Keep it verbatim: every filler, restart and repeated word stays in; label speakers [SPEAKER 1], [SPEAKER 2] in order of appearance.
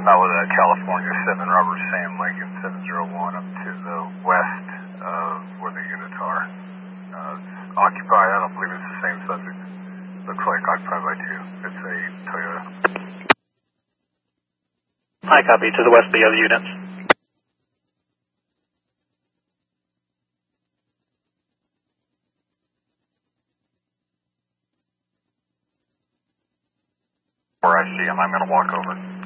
[SPEAKER 1] Out with uh, California seven, Robert Sam Lincoln seven zero one up to the west of where the units are. Uh, it's occupied, I don't believe it's the same subject. Looks like occupied by two. It's a Toyota.
[SPEAKER 2] Hi, copy. To the west, the other units.
[SPEAKER 1] Where I see him, I'm going to walk over.